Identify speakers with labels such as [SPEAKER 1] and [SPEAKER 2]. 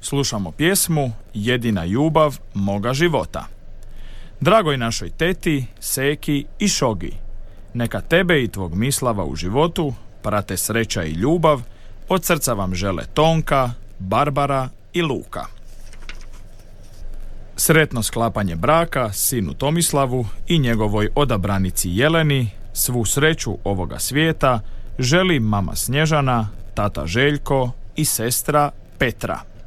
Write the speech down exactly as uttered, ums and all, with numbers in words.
[SPEAKER 1] slušamo pjesmu Jedina ljubav moga života. Dragoj našoj teti, Seki i Šogi, neka tebe i tvog Mislava u životu prate sreća i ljubav, od srca vam žele Tonka, Barbara i Luka. Sretno sklapanje braka sinu Tomislavu i njegovoj odabranici Jeleni, svu sreću ovoga svijeta želi mama Snježana, tata Željko i sestra Petra.